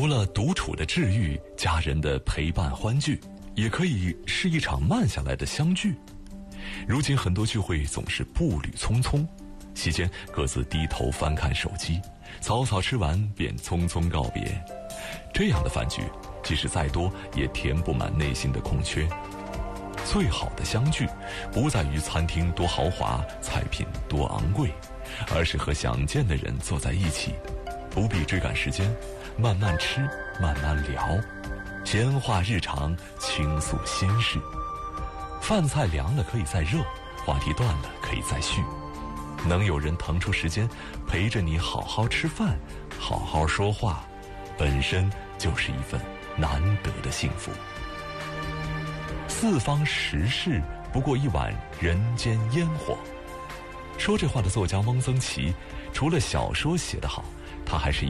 除了独处的治愈，家人的陪伴欢聚，也可以是一场慢下来的相聚。如今很多聚会总是步履匆匆，席间各自低头翻看手机，草草吃完便匆匆告别。这样的饭局即使再多也填不满内心的空缺。最好的相聚不在于餐厅多豪华，菜品多昂贵，而是和想见的人坐在一起，不必追赶时间，慢慢吃，慢慢聊，闲话日常，倾诉心事。饭菜凉了可以再热，话题断了可以再续。能有人腾出时间陪着你好好吃饭，好好说话，本身就是一份难得的幸福。四方食事，不过一碗人间烟火。说这话的作家翁曾祺，除了小说写得好，他还是